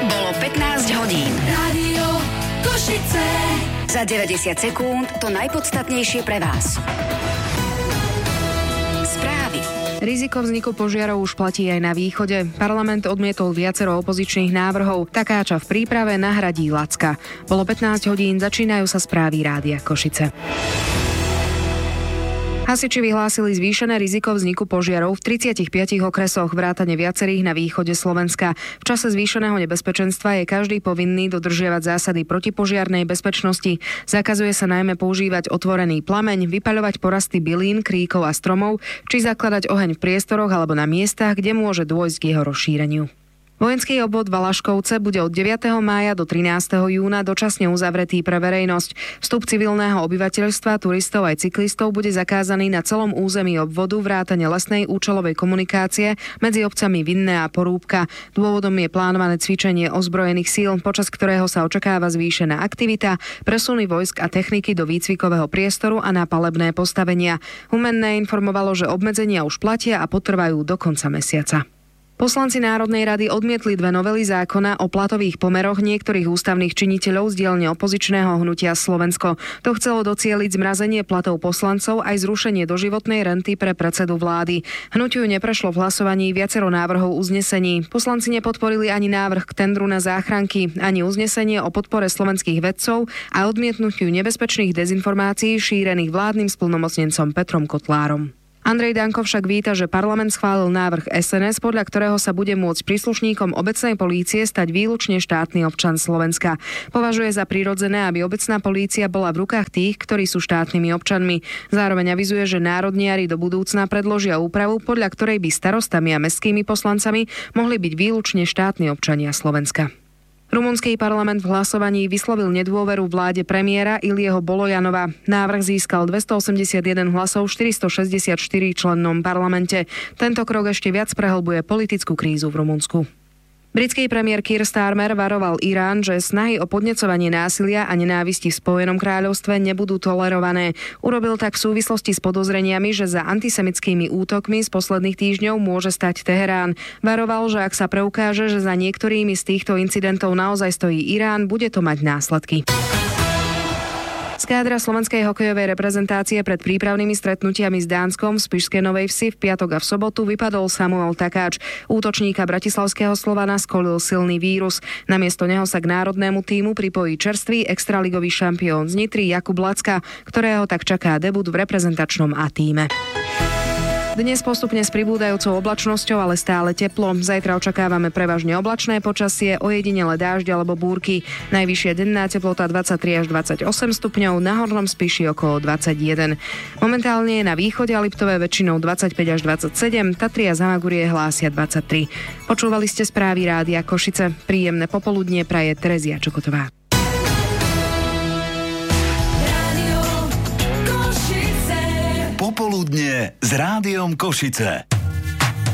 Bolo 15 hodín. Rádio Košice. Za 90 sekúnd to najpodstatnejšie pre vás. Správy. Riziko vzniku požiarov už platí aj na východe. Parlament odmietol viacero opozičných návrhov. Takáča v príprave nahradí Lacka. Bolo 15 hodín, začínajú sa správy Rádia Košice. Hasiči vyhlásili zvýšené riziko vzniku požiarov v 35 okresoch vrátane viacerých na východe Slovenska. V čase zvýšeného nebezpečenstva je každý povinný dodržiavať zásady protipožiarnej bezpečnosti. Zakazuje sa najmä používať otvorený plameň, vypaľovať porasty bylín, kríkov a stromov, či zakladať oheň v priestoroch alebo na miestach, kde môže dôjsť k jeho rozšíreniu. Vojenský obvod Valaškovce bude od 9. mája do 13. júna dočasne uzavretý pre verejnosť. Vstup civilného obyvateľstva, turistov aj cyklistov bude zakázaný na celom území obvodu vrátane lesnej účelovej komunikácie medzi obcami Vinné a Porúbka. Dôvodom je plánované cvičenie ozbrojených síl, počas ktorého sa očakáva zvýšená aktivita, presuny vojsk a techniky do výcvikového priestoru a na palebné postavenia. Humenné informovalo, že obmedzenia už platia a potrvajú do konca mesiaca. Poslanci Národnej rady odmietli 2 novely zákona o platových pomeroch niektorých ústavných činiteľov z dielne opozičného hnutia Slovensko. To chcelo docieliť zmrazenie platov poslancov aj zrušenie doživotnej renty pre predsedu vlády. Hnutiu neprešlo v hlasovaní viacero návrhov uznesení. Poslanci nepodporili ani návrh k tendru na záchranky, ani uznesenie o podpore slovenských vedcov a odmietnutiu nebezpečných dezinformácií šírených vládnym splnomocnencom Petrom Kotlárom. Andrej Danko však víta, že parlament schválil návrh SNS, podľa ktorého sa bude môcť príslušníkom obecnej polície stať výlučne štátny občan Slovenska. Považuje za prirodzené, aby obecná polícia bola v rukách tých, ktorí sú štátnymi občanmi. Zároveň avizuje, že národniari do budúcna predložia úpravu, podľa ktorej by starostami a mestskými poslancami mohli byť výlučne štátni občania Slovenska. Rumunský parlament v hlasovaní vyslovil nedôveru vláde premiéra Ilieho Bolojanova. Návrh získal 281 hlasov 464 člennom parlamente. Tento krok ešte viac prehlbuje politickú krízu v Rumunsku. Britský premiér Keir Starmer varoval Irán, že snahy o podnecovanie násilia a nenávisti v Spojenom kráľovstve nebudú tolerované. Urobil tak v súvislosti s podozreniami, že za antisemickými útokmi z posledných týždňov môže stať Teherán. Varoval, že ak sa preukáže, že za niektorými z týchto incidentov naozaj stojí Irán, bude to mať následky. Z kádra slovenskej hokejovej reprezentácie pred prípravnými stretnutiami s Dánskom v Spišskej Novej Vsi v piatok a v sobotu vypadol Samuel Takáč. Útočníka bratislavského Slovana skolil silný vírus. Namiesto neho sa k národnému tímu pripojí čerstvý extraligový šampión z Nitry Jakub Lacka, ktorého tak čaká debut v reprezentačnom A tíme. Dnes postupne s pribúdajúcou oblačnosťou, ale stále teplo. Zajtra očakávame prevažne oblačné počasie, ojedinele dážď alebo búrky. Najvyššia denná teplota 23 až 28 stupňov, na Hornom Spiši okolo 21. Momentálne je na východe a Liptové väčšinou 25 až 27, Tatry a Zamagurie hlásia 23. Počúvali ste správy Rádia Košice. Príjemné popoludnie praje Terezia Čokotová. Popoludnie s Rádiom Košice.